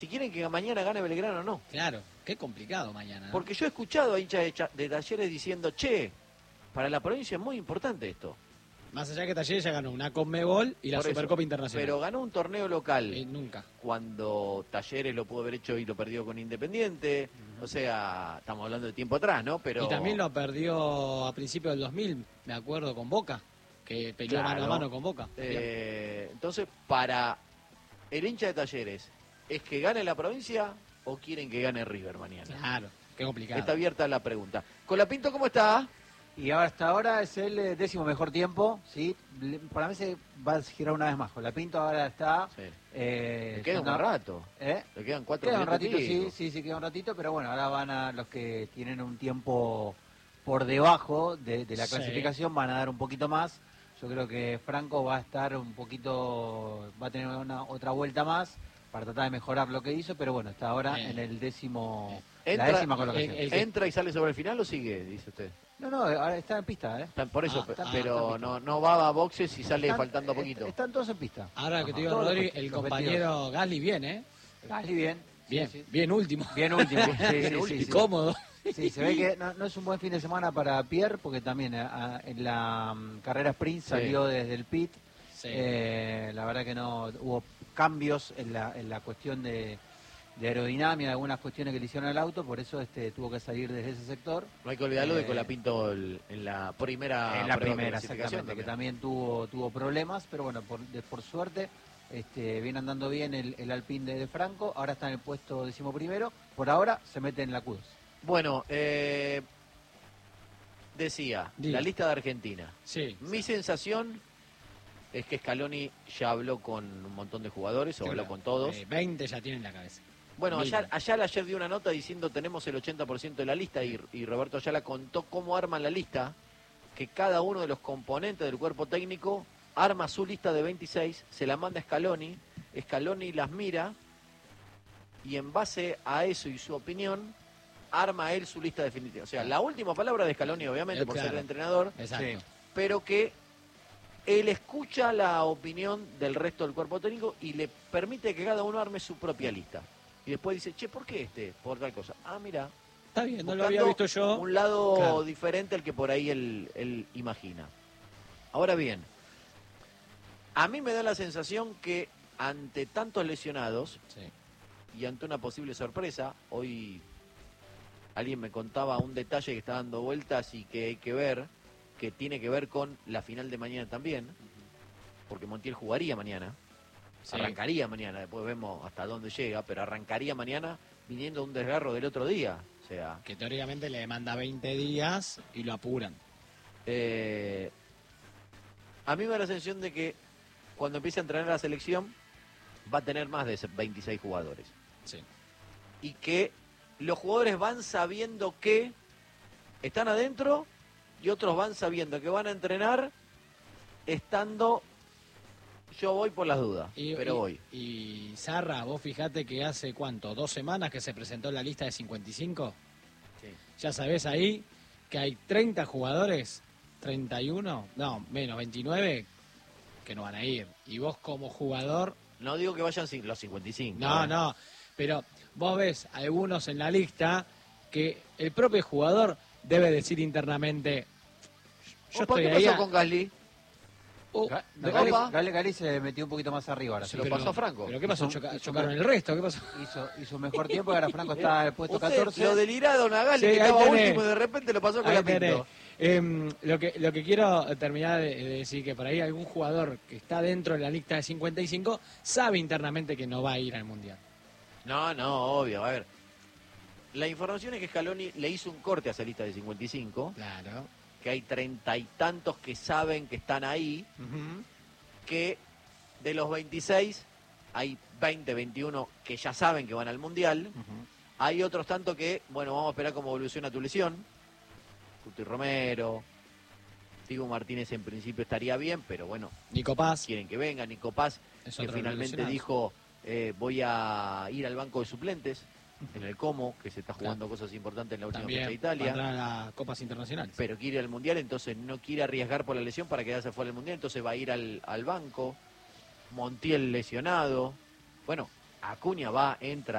si quieren que mañana gane Belgrano o no. Claro, qué complicado mañana, ¿no? Porque yo he escuchado a hinchas de Talleres diciendo, che, para la provincia es muy importante esto. Más allá que Talleres ya ganó una Conmebol y la Por eso, Supercopa Internacional. Pero ganó un torneo local. Nunca. Cuando Talleres lo pudo haber hecho y lo perdió con Independiente. O sea, estamos hablando de tiempo atrás, ¿no? Pero Y también lo perdió a principios del 2000, me acuerdo, con Boca, que peleó mano a mano con Boca. Entonces, para el hincha de Talleres, ¿es que gane la provincia o quieren que gane River mañana? Claro, qué complicado. Está abierta la pregunta. Colapinto, ¿cómo está? Y hasta ahora es el 10º mejor tiempo, ¿sí? Para mí se va a girar una vez más. Colapinto ahora está... Sí. Le queda un rato. ¿Eh? Le quedan 4 queda un minutos. ratito, sí, queda un ratito, pero bueno, ahora van a los que tienen un tiempo por debajo de la clasificación, van a dar un poquito más. Yo creo que Franco va a estar un poquito, va a tener otra vuelta más para tratar de mejorar lo que hizo, pero bueno, está ahora en el décimo, la décima colocación. ¿Entra y sale sobre el final o sigue, dice usted? No, ahora está en pista, ¿eh? Por eso, pero está no va a boxes y sale faltando poquito. Están todos en pista. Ahora que te digo, Rodri, el compañero Gasly bien, ¿eh? Gasly bien. Bien último. Bien último, sí. Cómodo. Sí, se ve que no es un buen fin de semana para Pierre, porque también en la carrera sprint salió desde el pit. Sí. La verdad que no hubo cambios en la cuestión de aerodinámica, de algunas cuestiones que le hicieron al auto, por eso tuvo que salir desde ese sector. No hay que olvidarlo de Colapinto en la primera. En la primera, exactamente, que también tuvo problemas, pero bueno, por suerte viene andando bien el Alpine de Franco, ahora está en el puesto 11º, por ahora se mete en la Q2. Bueno, decía, la lista de Argentina. Sí. Mi sensación es que Scaloni ya habló con un montón de jugadores, o habló con todos. 20 ya tienen en la cabeza. Bueno, ayer dio una nota diciendo tenemos el 80% de la lista y Roberto Ayala contó cómo arman la lista, que cada uno de los componentes del cuerpo técnico arma su lista de 26, se la manda a Scaloni las mira y en base a eso y su opinión arma él su lista definitiva. O sea, la última palabra de Scaloni, obviamente, por ser el entrenador, pero que él escucha la opinión del resto del cuerpo técnico y le permite que cada uno arme su propia lista. Y después dice, che, ¿por qué por tal cosa? Ah, mira. Está bien, no lo había visto yo. Un lado diferente al que por ahí él imagina. Ahora bien, a mí me da la sensación que ante tantos lesionados y ante una posible sorpresa, hoy alguien me contaba un detalle que está dando vueltas y que hay que ver, que tiene que ver con la final de mañana también, porque Montiel jugaría mañana, arrancaría mañana, después vemos hasta dónde llega, pero arrancaría mañana viniendo un desgarro del otro día, o sea... Que teóricamente le demanda 20 días y lo apuran. A mí me da la sensación de que cuando empiece a entrenar la selección va a tener más de 26 jugadores. Sí. Y que los jugadores van sabiendo que están adentro y otros van sabiendo que van a entrenar estando... Yo voy por las dudas, pero voy. Y Zarra, vos fijate que hace, ¿cuánto? 2 semanas que se presentó la lista de 55. Sí. Ya sabés ahí que hay 30 jugadores, 31, no, menos 29, que no van a ir. Y vos como jugador... No digo que vayan los 55. No, pero vos ves algunos en la lista que el propio jugador debe decir internamente... Yo estoy ahí. ¿Qué pasó con Gasly? Gali se metió un poquito más arriba ahora. Se lo pasó a Franco. ¿Pero qué pasó? ¿Chocaron el resto? ¿Qué pasó? Hizo mejor tiempo y ahora Franco está en el puesto 14. Lo deliraron a Gali, que estaba último y de repente lo pasó con la Pinto. Lo que quiero terminar de decir, que por ahí algún jugador que está dentro de la lista de 55 sabe internamente que no va a ir al Mundial. No, obvio. A ver, la información es que Scaloni le hizo un corte a esa lista de 55. Claro. Que hay 30 y tantos que saben que están ahí, que de los 26 hay 20, 21 que ya saben que van al Mundial, hay otros tantos que, bueno, vamos a esperar cómo evoluciona tu lesión, Cuti Romero, Diego Martínez en principio estaría bien, pero bueno, Nico Paz quieren que venga, Nico Paz, que finalmente dijo, voy a ir al banco de suplentes, en el Como, que se está jugando cosas importantes en la última fecha de Italia. También a Copas Internacionales. Pero quiere ir al Mundial, entonces no quiere arriesgar por la lesión para quedarse fuera del Mundial, entonces va a ir al banco. Montiel lesionado. Bueno, Acuña va, entra